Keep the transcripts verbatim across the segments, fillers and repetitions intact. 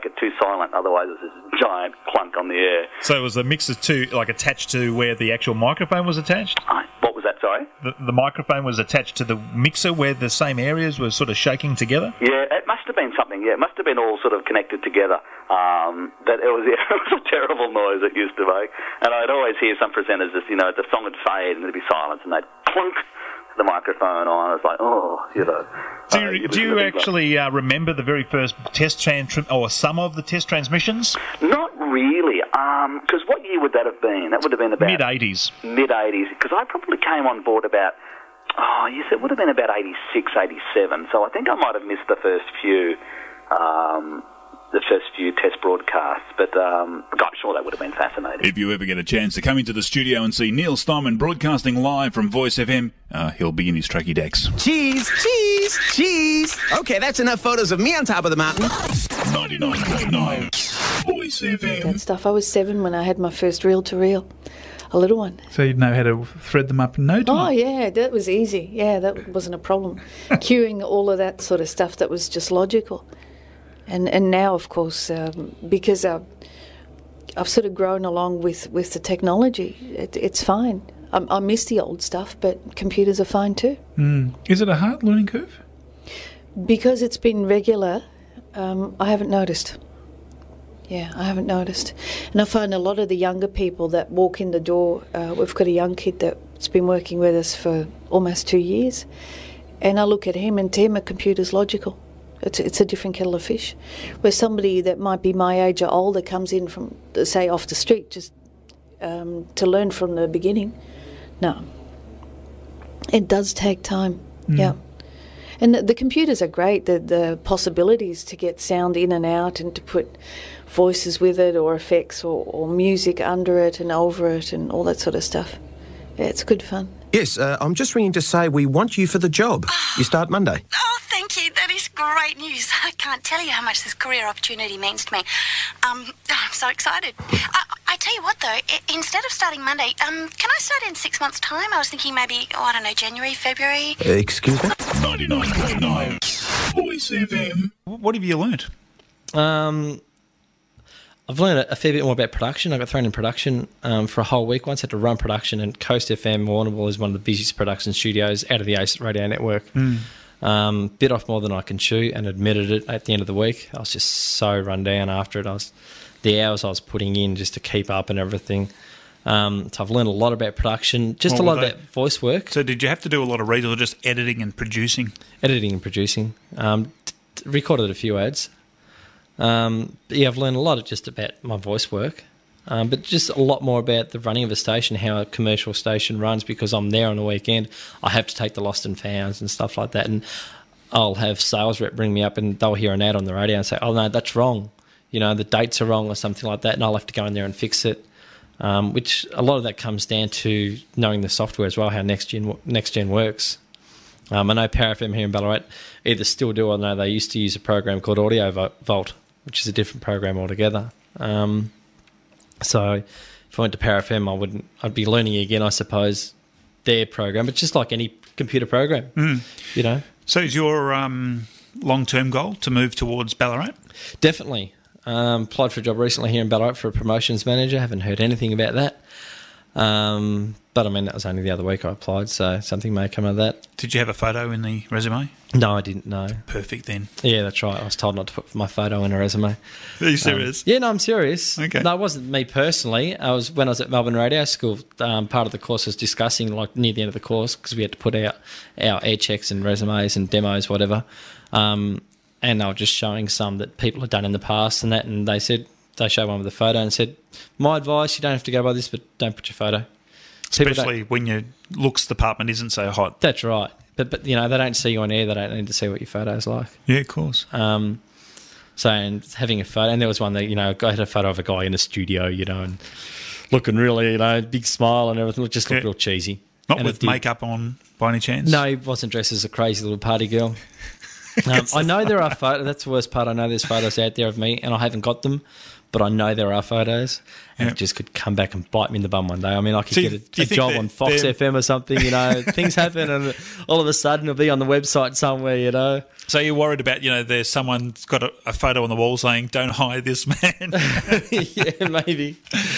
it too silent. Otherwise, it's this giant clunk on the air. So was the mixer to like attached to where the actual microphone was attached? Uh, what was that? Sorry. The, the microphone was attached to the mixer where the same areas were sort of shaking together. Yeah, it must have been something. Yeah, it must have been all sort of connected together. Um, that it was, yeah, it was a terrible noise it used to make. And I'd always hear some presenters just, you know, the song would fade and there'd be silence, and they'd clunk the microphone on. It's like, oh, you know. Do you, uh, you do you actually uh, remember the very first test trans or some of the test transmissions? Not really, because um, what year would that have been? That would have been about mid eighties. Mid eighties, because I probably came on board about. Oh, yes, it would have been about eighty-six, eighty-seven. So I think I might have missed the first few. Um, the first few test broadcasts, but um, I'm sure that would have been fascinating. If you ever get a chance to come into the studio and see Neil Steinman broadcasting live from Voice F M, uh, he'll be in his tracky decks. Cheese, cheese, cheese. Okay, that's enough photos of me on top of the mountain. ninety-nine point nine Voice F M. That stuff. I was seven when I had my first reel-to-reel, a little one. So you'd know how to thread them up in no time? Oh, yeah, that was easy. Yeah, that wasn't a problem. Cueing all of that sort of stuff, that was just logical. And and now, of course, um, because I've, I've sort of grown along with, with the technology, it, it's fine. I, I miss the old stuff, but computers are fine too. Mm. Is it a hard learning curve? Because it's been regular, um, I haven't noticed. Yeah, I haven't noticed. And I find a lot of the younger people that walk in the door, uh, we've got a young kid that's been working with us for almost two years, and I look at him and to him a computer's logical. It's, it's a different kettle of fish. Where somebody that might be my age or older comes in from, say, off the street just um, to learn from the beginning. No. It does take time, mm. yeah. And the, the computers are great, the, the possibilities to get sound in and out and to put voices with it or effects or, or music under it and over it and all that sort of stuff. Yeah, it's good fun. Yes, uh, I'm just ringing to say we want you for the job. You start Monday. Oh, thank you. That is great news. I can't tell you how much this career opportunity means to me. Um, I'm so excited. I, I tell you what, though, I, instead of starting Monday, um, can I start in six months' time? I was thinking maybe, oh, I don't know, January, February. Uh, excuse me? ninety-nine point nine Voice F M. What have you learnt? Um... I've learned a fair bit more about production. I got thrown in production um, for a whole week once. I had to run production, and Coast F M, Warrnambool, is one of the busiest production studios out of the Ace Radio Network. Mm. Um, bit off more than I can chew, and admitted it at the end of the week. I was just so run down after it. I was the hours I was putting in just to keep up and everything. Um, so I've learned a lot about production, just what a lot about they? voice work. So did you have to do a lot of reads or just editing and producing? Editing and producing. Um, t- t- recorded a few ads. Um, yeah, I've learned a lot of just about my voice work, um, but just a lot more about the running of a station, how a commercial station runs, because I'm there on the weekend. I have to take the lost and founds and stuff like that, and I'll have sales rep bring me up and they'll hear an ad on the radio and say, oh, no, that's wrong. You know, the dates are wrong or something like that, and I'll have to go in there and fix it, um, which a lot of that comes down to knowing the software as well, how NextGen, NextGen works. Um, I know Power F M here in Ballarat either still do or no, they used to use a program called Audio Vault, which is a different program altogether. Um, so if I went to Power F M, I wouldn't, I'd be learning again, I suppose, their program, but just like any computer program, mm. you know. So is your um, long-term goal to move towards Ballarat? Definitely. Um, applied for a job recently here in Ballarat for a promotions manager. Haven't heard anything about that. Um, but, I mean, that was only the other week I applied, so something may come of that. Did you have a photo in the resume? No, I didn't, no. Perfect, then. Yeah, that's right. I was told not to put my photo in a resume. Are you serious? Um, yeah, no, I'm serious. Okay. No, it wasn't me personally. I was When I was at Melbourne Radio School, um, part of the course was discussing, like, near the end of the course, because we had to put out our air checks and resumes and demos, whatever, um, and they were just showing some that people had done in the past and that, and they said, they showed one with a photo and said, my advice, you don't have to go by this, but don't put your photo. Especially when your looks department isn't so hot. That's right. But, but you know, they don't see you on air. They don't need to see what your photo's like. Yeah, of course. Um, so, and having a photo, and there was one that, you know, I had a photo of a guy in a studio, you know, and looking really, you know, big smile and everything. It just looked yeah. real cheesy. Not and with makeup on by any chance? No, he wasn't dressed as a crazy little party girl. Um, I know there are photos. That's the worst part. I know there's photos out there of me, and I haven't got them, but I know there are photos, and Yeah. it just could come back and bite me in the bum one day. I mean, I could So you- get do a, you a think job that on Fox they're- F M or something, you know, things happen, and all of a sudden it'll be on the website somewhere, you know. So you're worried about, you know, there's someone's got a, a photo on the wall saying, "Don't hire this man." Yeah, maybe.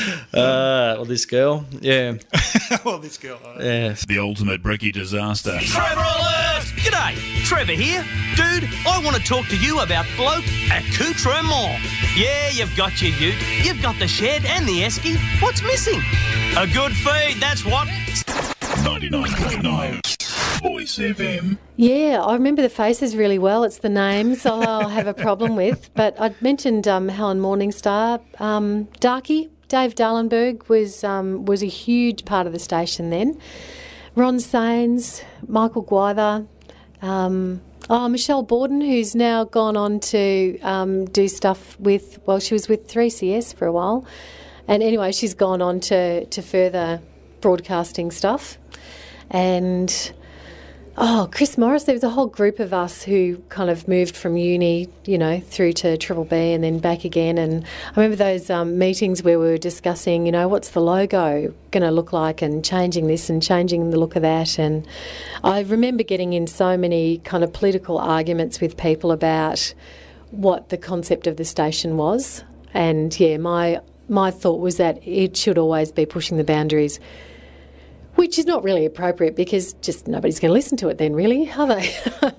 Uh, or this girl. Yeah. Well, this girl. Yeah. The ultimate brekkie disaster. Trevor Alert! G'day, Trevor here. Dude, I want to talk to you about bloke accoutrement. Yeah, you've got your ute, you've got the shed and the esky. What's missing? A good feed, that's what. ninety-nine point nine Voice F M. Yeah, I remember the faces really well. It's the names I'll have a problem with. But I'd mentioned um, Helen Morningstar. Um, Darky, Dave Dallenberg was um, was a huge part of the station then. Ron Sains, Michael Gwyther, um, oh, Michelle Borden, who's now gone on to um, do stuff with, well, she was with three C S for a while. And anyway, she's gone on to, to further broadcasting stuff. And... Oh, Chris Morris, there was a whole group of us who kind of moved from uni, you know, through to Triple B and then back again. And I remember those um, meetings where we were discussing, you know, what's the logo going to look like and changing this and changing the look of that. And I remember getting in so many kind of political arguments with people about what the concept of the station was. And, yeah, my my thought was that it should always be pushing the boundaries, which is not really appropriate because just nobody's going to listen to it then, really, are they?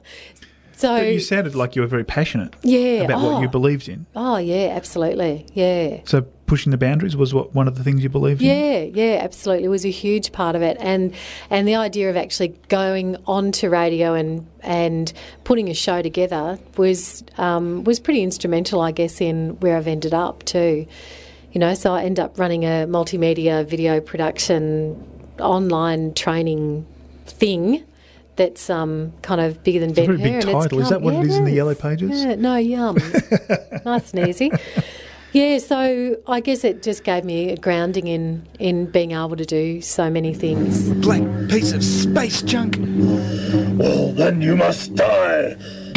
So But you sounded like you were very passionate yeah, about oh, what you believed in. Oh, yeah, absolutely, yeah. So pushing the boundaries was what one of the things you believed in? Yeah, yeah, absolutely. It was a huge part of it. And and the idea of actually going onto radio and and putting a show together was um, was pretty instrumental, I guess, in where I've ended up too. You know, so I end up running a multimedia video production online training thing that's um, kind of bigger than It's a Ben very Hur. big and it's title. Is come- that what yeah, it is in the is. Yellow Pages? Yeah, no, yum. Nice and easy. Yeah, so I guess it just gave me a grounding in, in being able to do so many things. Black piece of space junk. Well, then you must die.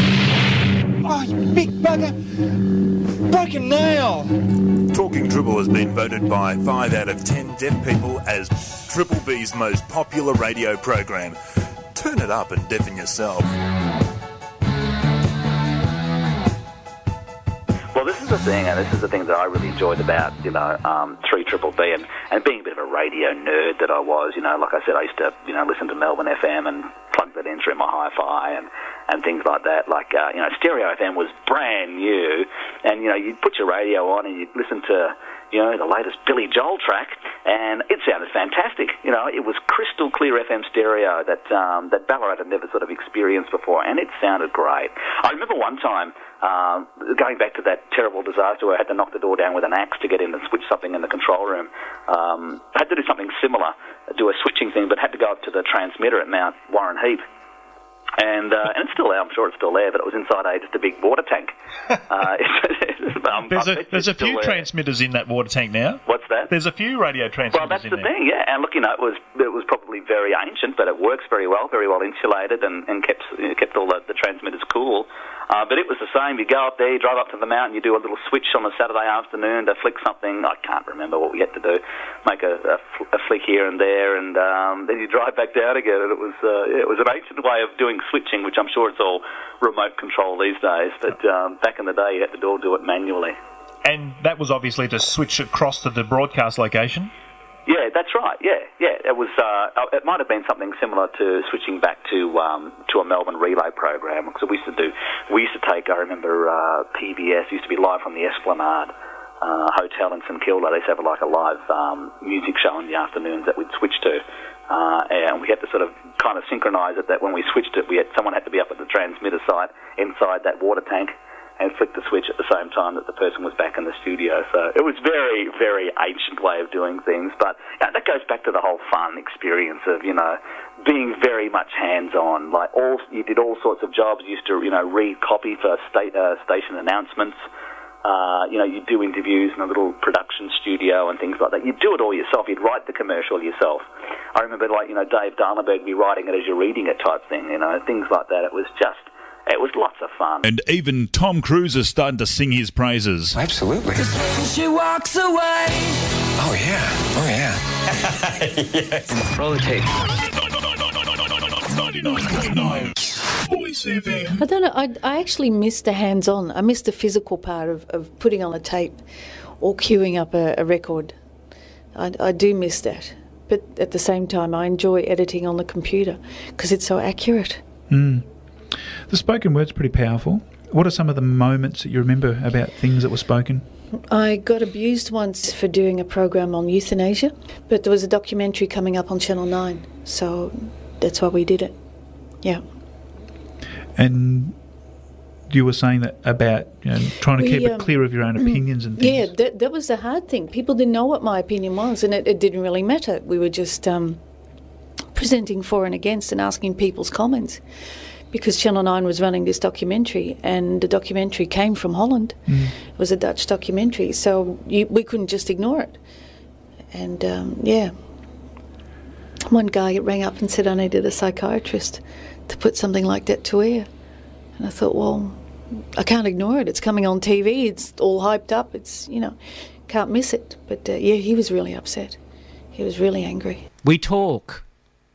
Oh, you big bugger. Broken nail. Talking Dribble has been voted by five out of ten deaf people as Triple B's most popular radio program. Turn it up and deafen yourself. Well, this is the thing, and this is the thing that I really enjoyed about, you know, um, three Triple B, and, and being a bit of a radio nerd that I was, you know, like I said, I used to, you know, listen to Melbourne F M and plug that in through my hi-fi and, and things like that. Like, uh, you know, Stereo F M was brand new, and, you know, you'd put your radio on and you'd listen to, you know, the latest Billy Joel track, and it sounded fantastic. You know, it was crystal clear F M stereo that um, that Ballarat had never sort of experienced before, and it sounded great. I remember one time, um, going back to that terrible disaster where I had to knock the door down with an axe to get in and switch something in the control room. Um, I had to do something similar, do a switching thing, but had to go up to the transmitter at Mount Warren Heap. And uh, and it's still there. I'm sure it's still there, but it was inside a just a big water tank. Uh, um, There's I a bet there's a it's still few there. transmitters in that water tank now. What's that? There's a few radio transmitters Well, that's in the there. thing, yeah. And look, you know, it was it was probably very ancient, but it works very well, very well insulated, and, and kept you know, kept all the, the transmitters cool. Uh, but it was the same. You go up there, you drive up to the mountain, you do a little switch on a Saturday afternoon to flick something. I can't remember what we had to do. Make a, a, fl- a flick here and there, and um, then you drive back down again. And it was uh, yeah, it was an ancient way of doing switching, which I'm sure it's all remote control these days. But um, back in the day, you had to all do it manually. And that was obviously to switch across to the broadcast location. Yeah, that's right. Yeah, yeah. It was. Uh, it might have been something similar to switching back to um, to a Melbourne relay program. Because we used to do. We used to take. I remember uh, P B S used to be live from the Esplanade uh, Hotel in St Kilda. They used to have like a live um, music show in the afternoons that we'd switch to, uh, and we had to sort of kind of synchronise it. That when we switched it, we had someone had to be up at the transmitter side inside that water tank and flick the switch at the same time that the person was back in the studio. So it was very, very ancient way of doing things. But you know, that goes back to the whole fun experience of, you know, being very much hands-on. Like all, you did all sorts of jobs. You used to, you know, read copy for state, uh, station announcements. Uh, you know, you'd do interviews in a little production studio and things like that. You'd do it all yourself. You'd write the commercial yourself. I remember, like, you know, Dave Darlenberg be writing it as you're reading it type thing, you know, things like that. It was just... it was lots of fun. And even Tom Cruise is starting to sing his praises. Absolutely. She walks away. Oh, yeah. Oh, yeah. Yes. Roll the tape. ninety-nine point nine Voice F M. I don't know. I, I actually missed the hands-on. I missed the physical part of, of putting on a tape or queuing up a, a record. I, I do miss that. But at the same time, I enjoy editing on the computer because it's so accurate. Mm. The spoken word's pretty powerful. What are some of the moments that you remember about things that were spoken? I got abused once for doing a program on euthanasia, but there was a documentary coming up on Channel nine, so that's why we did it. Yeah. And you were saying that about, you know, trying to We, keep um, it clear of your own opinions and things. Yeah, that, that was the hard thing. People didn't know what my opinion was, and it, it didn't really matter. We were just um, presenting for and against and asking people's comments, because Channel nine was running this documentary, and the documentary came from Holland. Mm. It was a Dutch documentary, so you, we couldn't just ignore it. And, um, yeah, one guy rang up and said I needed a psychiatrist to put something like that to air. And I thought, well, I can't ignore it. It's coming on T V. It's all hyped up. It's, you know, can't miss it. But, uh, yeah, he was really upset. He was really angry. We talk.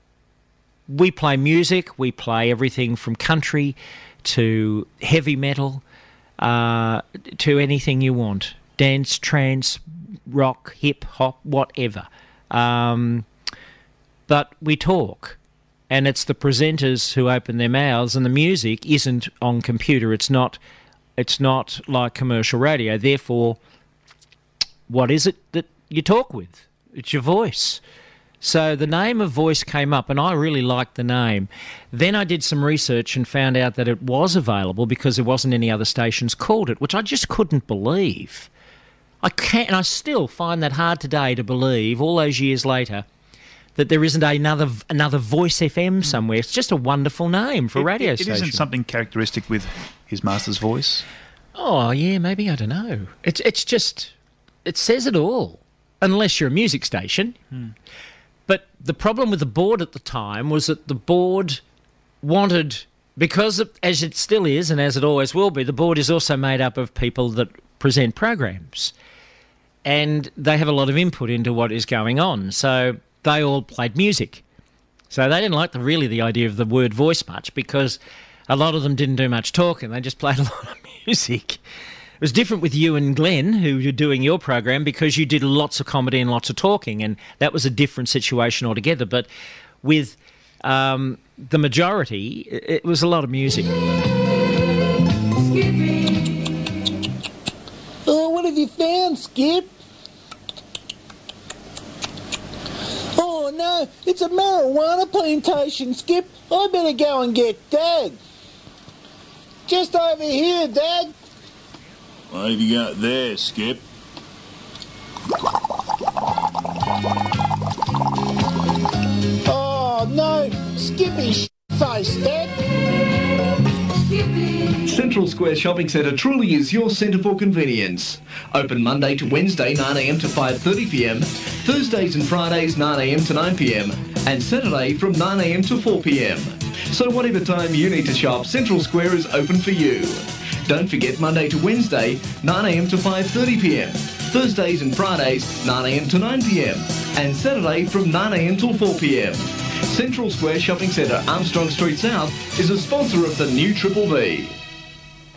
We play music. We play everything from country to heavy metal uh, to anything you want. Dance, trance, rock, hip-hop, whatever. Um, but we talk. And it's the presenters who open their mouths, and the music isn't on computer. It's not, it's not like commercial radio. Therefore, what is it that you talk with? It's your voice. So the name of Voice came up, and I really liked the name. Then I did some research and found out that it was available because there wasn't any other stations called it, which I just couldn't believe. I can't, and I still find that hard today to believe, all those years later, that there isn't another another Voice F M somewhere. It's just a wonderful name for a It- radio it, it station. isn't something characteristic with his master's voice. Oh, yeah, maybe, I don't know. It's it's just, it says it all, unless you're a music station. Hmm. But the problem with the board at the time was that the board wanted, because of, as it still is and as it always will be, the board is also made up of people that present programs. And they have a lot of input into what is going on. So they all played music. So they didn't like the, really the idea of the word voice much, because a lot of them didn't do much talking. They just played a lot of music. It was different with you and Glenn, who you're doing your program, because you did lots of comedy and lots of talking, and that was a different situation altogether. But with um, the majority, it, it was a lot of music. Oh, what have you found, Skip? Oh, no, it's a marijuana plantation, Skip. I better go and get Dad. Just over here, Dad. What have you got there, Skip? Oh, no, Skippy face, Dad. Central Square Shopping Centre truly is your centre for convenience. Open Monday to Wednesday nine a m to five thirty p m, Thursdays and Fridays nine a m to nine p m, and Saturday from nine a m to four p m. So whatever time you need to shop, Central Square is open for you. Don't forget Monday to Wednesday nine a m to five thirty p m, Thursdays and Fridays nine a m to nine p m, and Saturday from nine a m till four p m. Central Square Shopping Centre, Armstrong Street South, is a sponsor of the new Triple B.